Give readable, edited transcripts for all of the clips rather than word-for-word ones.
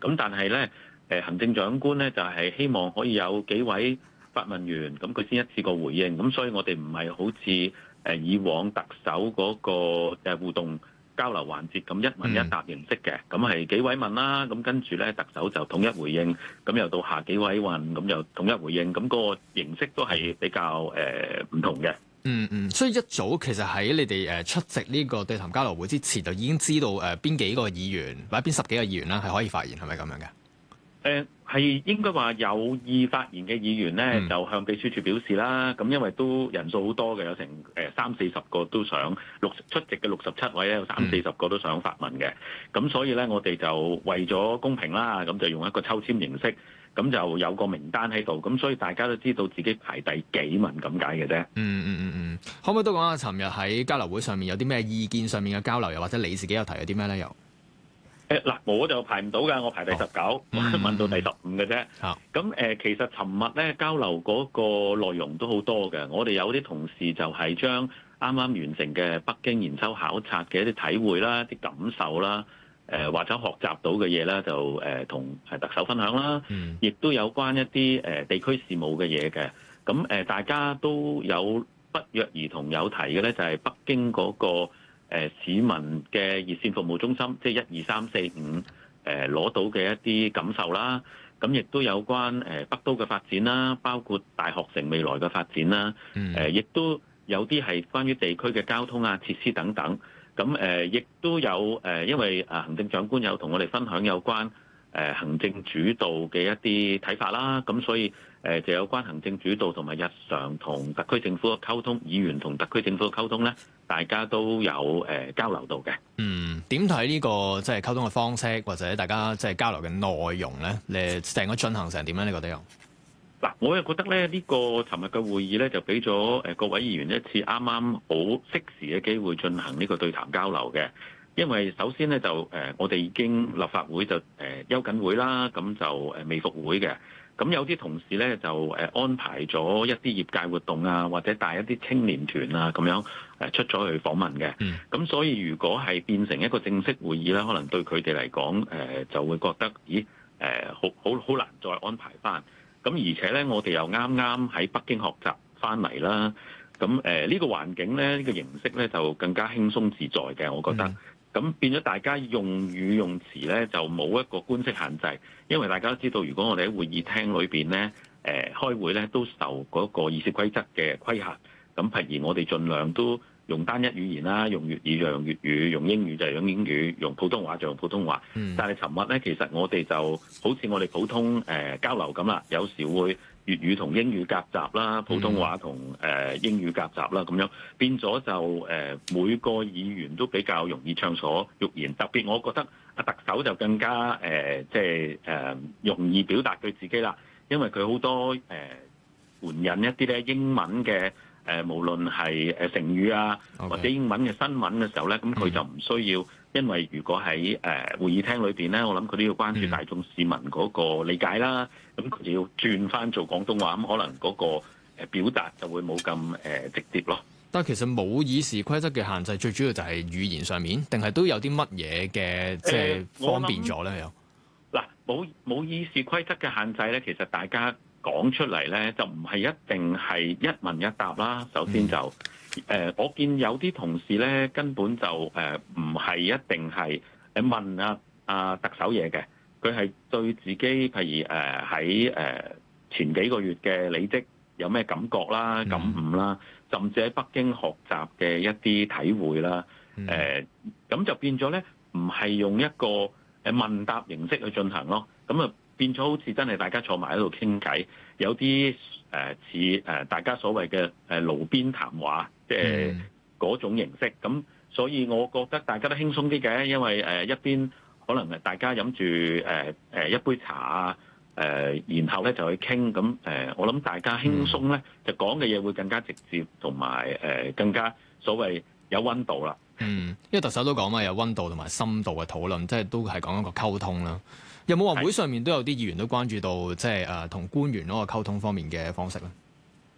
咁但係咧，行政長官咧就係希望可以有幾位發問員，咁佢先一次過回應。咁所以我哋唔係好似以往特首嗰個互動交流環節咁一問一答形式嘅，咁係幾位問啦，咁跟住咧特首就統一回應，咁又到下幾位問，咁又統一回應，咁個形式都係比較唔同嘅。 所以一早其實喺你哋出席呢個對談交流會之前，就已經知道邊幾個議員或者邊10幾個議員啦係可以發言，係咪咁樣嘅？ 係應該話有意發言嘅議員咧，就向秘書處表示啦。咁因為都人數好多嘅，有成30-40個都想出席嘅67位咧，有30-40個都想發問嘅。咁所以咧，我哋就為咗公平啦，咁就用一個抽籤形式，咁就有個名單喺度。咁所以大家都知道自己排第幾問咁解嘅啫。 可唔可以都講下尋日喺交流會上面有啲咩意見上面嘅交流，又或者你自己有提咗啲咩咧？又嗱，我就排唔到㗎，我排第19，問到第15嘅啫。咁其實尋日咧交流嗰個內容都好多嘅。我哋有啲同事就係將啱啱完成嘅北京研修考察嘅一啲體會啦、啲感受啦，或者學習到嘅嘢啦，就同特首分享啦。亦都有關一啲地區事務嘅嘢嘅。咁大家都有不約而同有提嘅咧，就係北京嗰個市民嘅熱線服務中心，即係12345攞到嘅一啲感受啦。咁亦都有關北都嘅發展啦，包括大學城未來嘅發展啦。亦都有啲係關於地區嘅交通啊、設施等等。咁亦都有因為行政長官有同我哋分享有關行政主導嘅一啲睇法啦。咁所以就有關行政主導同埋日常同特區政府嘅溝通，議員同特區政府嘅溝通咧，大家都有交流到嘅。 點睇呢個即係溝通嘅方式，或者大家即係交流嘅內容咧？你成個進行成點咧？你覺得有？ 嗱，我又覺得咧，呢個尋日嘅會議咧，就俾咗各位議員一次啱啱好適時嘅機會進行呢個對談交流嘅。因為首先咧就我哋已經立法會就休緊會啦，咁就未復會嘅。咁有啲同事咧就安排咗一啲業界活動啊，或者帶一啲青年團啊咁樣出咗去訪問嘅。咁所以如果係變成一個正式會議咧，可能對佢哋嚟講就會覺得好難再安排翻。咁而且咧，我哋又啱啱喺北京學習翻嚟啦。咁呢個環境咧，呢個形式咧就更加輕鬆自在嘅，我覺得。咁變咗大家用語用詞咧就冇一個官式限制，因為大家都知道，如果我哋喺會議廳裏邊咧開會咧都受嗰個議事規則嘅規限。咁譬如我哋盡量都用單一語言啦，用粵語就用粵語，用英語就用英語，用普通話就用普通話。但係尋日咧，其實我哋就好似我哋普通交流咁啦，有時會粵語同英語夾雜啦，普通話同英語夾雜啦，咁樣變咗就每個議員都比較容易暢所欲言。特別我覺得特首就更加容易表達佢自己啦，因為佢好多援引一啲咧英文嘅無論係成語啊，或者英文嘅新聞嘅時候咧，咁佢就唔需要。因為如果喺會議廳裏邊咧，我諗佢都要關注大眾市民嗰個理解啦，咁佢就要轉翻做廣東話，咁可能嗰個表達就會冇咁直接咯。 但係其實冇議事規則嘅限制，最主要就係語言上面，定係都有啲乜嘢嘅即係方便咗咧？有嗱，冇議事規則嘅限制咧，其實大家講出嚟咧，就唔係一定係一問一答啦。首先就我見有啲同事咧，根本就唔係一定係問特首嘢嘅，佢係對自己譬如喺前幾個月嘅履職有咩感覺啦、感悟啦，甚至喺北京學習嘅一啲體會啦，咁就變咗咧，唔係用一個問答形式去進行咯，咁啊變咗好似真係大家坐埋喺度傾偈，有啲似大家所謂嘅爐邊談話。即係嗰種形式，咁所以我覺得大家都輕鬆啲嘅，因為一邊可能大家飲住一杯茶啊，然後咧就去傾，咁我諗大家輕鬆咧，就講嘅嘢會更加直接，同埋更加所謂有溫度啦。 因為特首都講嘛，有溫度同埋深度嘅討論，即係都係講一個溝通啦。有冇話會上面都有啲議員都關注到，即係同官員嗰個溝通方面嘅方式咧？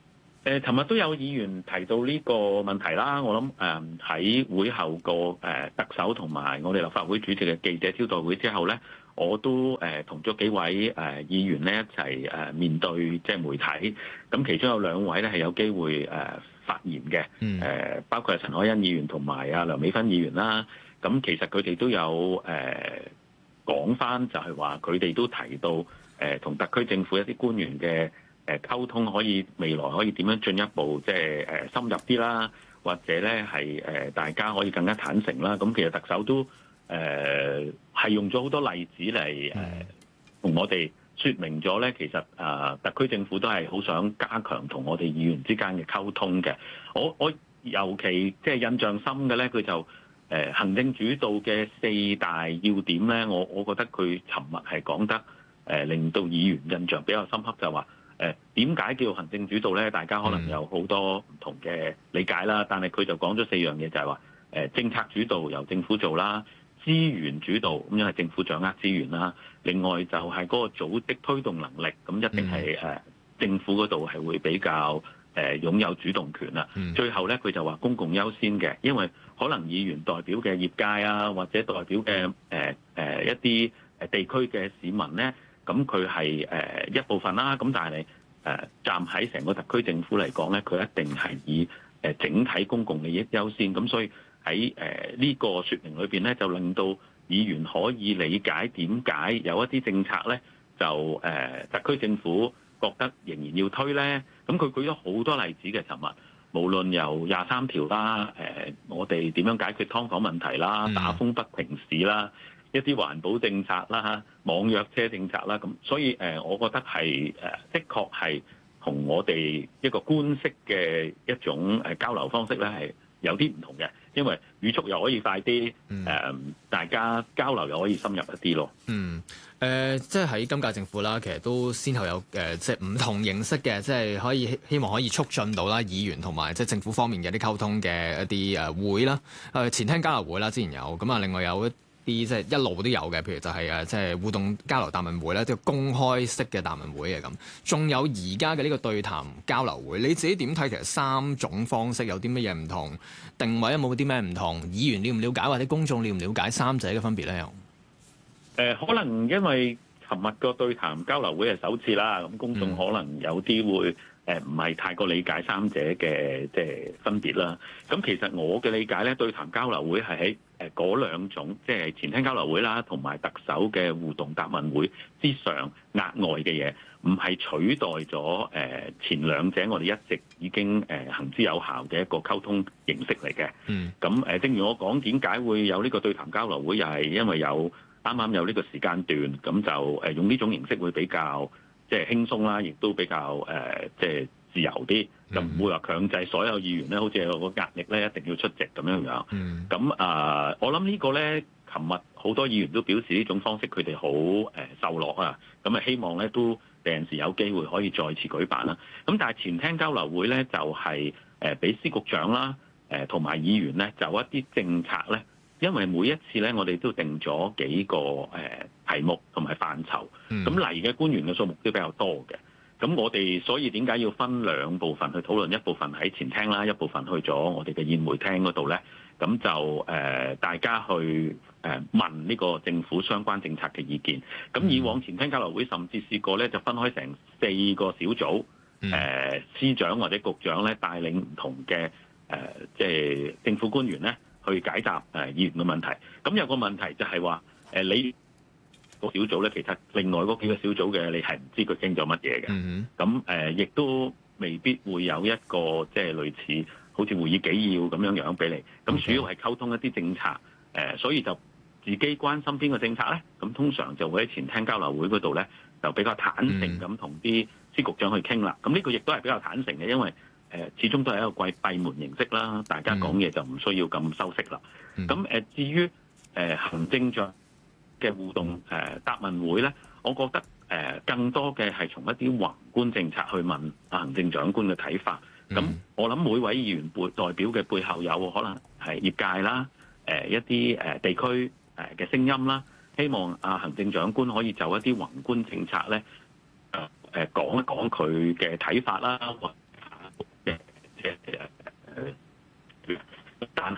尋日都有議員提到呢個問題啦。我諗喺會後個特首同埋我哋立法會主席嘅記者招待會之後咧，我都同咗幾位議員咧一齊面對即係媒體。咁其中有兩位咧係有機會發言嘅，包括係陳凱欣議員同埋阿梁美芬議員啦。咁其實佢哋都有講翻，就係話佢哋都提到同特區政府一啲官員嘅溝通，未來可以點樣進一步即係深入啲啦，或者咧係大家可以更加坦誠啦。咁其實特首都係用咗好多例子嚟同我哋說明咗咧，其實特區政府都係好想加強同我哋議員之間嘅溝通嘅。我尤其即係印象深嘅咧，佢就行政主導嘅4大要點咧，我覺得佢尋日係講得令到議員印象比較深刻，就話點解叫行政主導咧？大家可能有好多唔同嘅理解啦，但係佢就講咗4樣嘢，就係話政策主導由政府做啦，資源主導咁因為政府掌握資源啦，另外就係嗰個組織推動能力，咁一定係政府嗰度係會比較擁有主動權啦。最後咧，佢就話公共優先嘅，因為可能議員代表嘅業界啊，或者代表嘅一啲地區嘅市民咧，咁佢係一部分啦。咁但係站喺成個特區政府嚟講咧，佢一定係以整體公共利益優先。咁所以喺呢個説明裏邊咧，就令到議員可以理解點解有一啲政策咧，就特區政府覺得仍然要推咧。咁佢舉咗好多例子嘅，尋日無論由23條啦，我哋點樣解決劏房問題啦，打風不停市啦，一啲環保政策啦，網約車政策啦，咁所以我覺得係的確係同我哋一個官式嘅一種交流方式咧係有啲唔同嘅，因為語速又可以快啲，大家交流又可以深入一啲咯。 即係喺今屆政府啦，其實都先後有即係唔同形式嘅，即係希望可以促進到啦議員同埋即係政府方面嘅一啲溝通嘅一啲會啦，前廳交流會啦，之前有咁啊，另外有一啲即係一路都有嘅，譬如就係即係互動交流答問會啦，即係公開式嘅答問會嘅咁，仲有而家嘅呢個對談交流會，你自己點睇？其實3種方式有啲乜嘢唔同？定位有冇啲咩唔同？議員了唔了解或者公眾了唔了解三者嘅分別咧？ 可能因為尋日個對談交流會係首次啦，咁公眾可能有啲會唔係太過理解三者嘅即係分別啦。咁其實我嘅理解咧，對談交流會係喺嗰兩種，即係前廳交流會啦，同埋特首嘅互動答問會之上額外嘅嘢，唔係取代咗前兩者我哋一直已經行之有效嘅一個溝通形式嚟嘅。咁正如我講，點解會有呢個對談交流會，又係因為啱啱有呢個時間段，咁就用呢種形式會比較即係輕鬆啦，亦都比較即係自由啲，就唔會話強制所有議員咧，好似有個壓力咧，一定要出席咁樣樣。咁我諗呢個咧，琴日好多議員都表示呢種方式佢哋好受落啊，咁希望咧都第陣時有機會可以再次舉辦啦。咁但係前廳交流會咧，就係俾司局長啦，同埋議員咧，就一啲政策咧。因為每一次咧，我哋都定咗幾個題目同埋範疇，咁嚟嘅官員嘅數目都比較多嘅。咁我哋所以點解要分兩部分去討論？一部分喺前廳啦，一部分去咗我哋嘅宴會廳嗰度咧。咁就大家去問呢個政府相關政策嘅意見。咁以往前廳交流會甚至試過咧，就分開成4個小組，司長或者局長咧帶領唔同嘅即係政府官員咧，去解答議員嘅問題。咁有個問題就係話你個小組咧，其實另外嗰幾個小組嘅你係唔知佢傾咗乜嘢嘅。咁亦都未必會有一個即係類似好似會議紀要咁樣俾你。咁主要係溝通一啲政策，所以就自己關心邊個政策咧，咁通常就會喺前廳交流會嗰度咧，就比較坦誠咁同啲司局長去傾啦。咁呢個亦都係比較坦誠嘅，因為始終都係一個閉門形式啦，大家講嘢就唔需要咁修飾啦。咁至於行政長嘅互動答問會咧，我覺得更多嘅係從一啲宏觀政策去問行政長官嘅睇法。咁我諗每位議員代表嘅背後有可能係業界啦，一啲地區嘅聲音啦，希望行政長官可以就一啲宏觀政策咧講一講佢嘅睇法啦。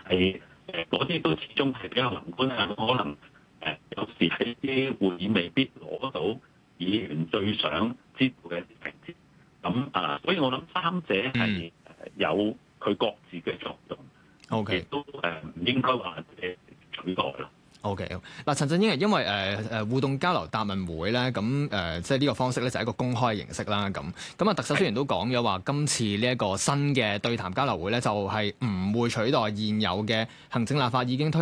係嗰啲都始終係比較宏觀啊，可能有時喺啲會議未必攞到議員最想知道嘅情節。咁所以我諗三者係有佢各自嘅作用。 OK， 亦都唔應該話取代咯。 O.K. 嗱，陳振英因為互動交流答問會咧，咁即係呢個方式咧就係一個公開形式啦。咁特首雖然都講咗話，今次呢一個新嘅對談交流會咧，就係唔會取代現有嘅行政立法已經推